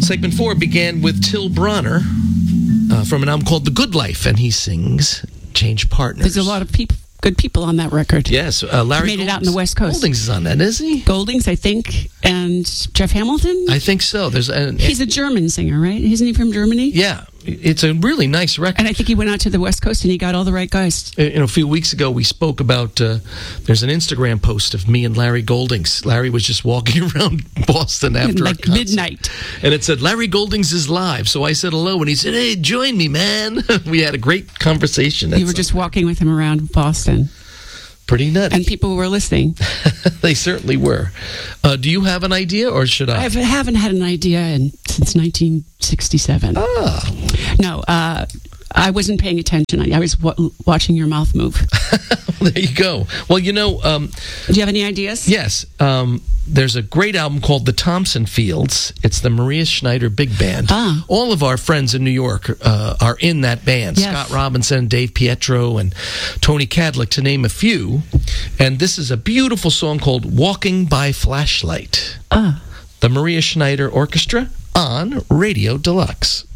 Segment 4 began with Till Bronner from an album called The Good Life, and he sings Change Partners. There's a lot of good people on that record. Yes, Larry made it out in the West Coast. Goldings is on that, is he? Goldings, I think, and Jeff Hamilton. I think so. He's a German singer, right? Isn't he from Germany? Yeah, it's a really nice record. And I think he went out to the West Coast and he got all the right guys. A few weeks ago, we spoke about, there's an Instagram post of me and Larry Goldings. Larry was just walking around Boston after like midnight. And it said, Larry Goldings is live. So I said hello, and he said, hey, join me, man. We had a great conversation. You were just walking with him around Boston. Pretty nutty. And people were listening. They certainly were. Do you have an idea, or should I? I haven't had an idea since 1967. Ah. No, I wasn't paying attention. I was watching your mouth move. There you go. Well, do you have any ideas? Yes. There's a great album called The Thompson Fields. It's the Maria Schneider Big Band. All of our friends in New York are in that band. Yes. Scott Robinson, Dave Pietro, and Tony Cadlick, to name a few. And this is a beautiful song called Walking by Flashlight. The Maria Schneider Orchestra on Radio Deluxe.